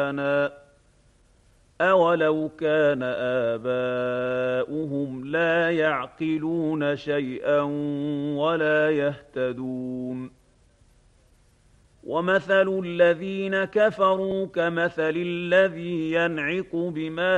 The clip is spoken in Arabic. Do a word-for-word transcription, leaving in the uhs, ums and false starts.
قرآنا أولو كان آباؤهم لا يعقلون شيئا ولا يهتدون ومثل الذين كفروا كمثل الذي ينعق بما